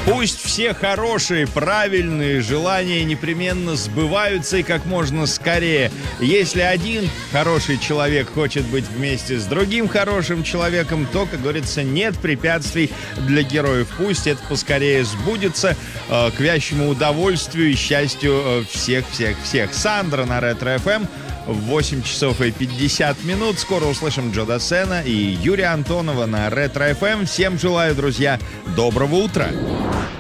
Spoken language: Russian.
Пусть все хорошие, правильные желания непременно сбываются и как можно скорее. Если один хороший человек хочет быть вместе с другим хорошим человеком, то, как говорится, нет препятствий для героев. Пусть это поскорее сбудется к вящему удовольствию и счастью всех. Сандра на Ретро-ФМ. В 8 часов и 50 минут. Скоро услышим Джо Дассена и Юрия Антонова на Ретро-ФМ. Всем желаю, друзья, доброго утра.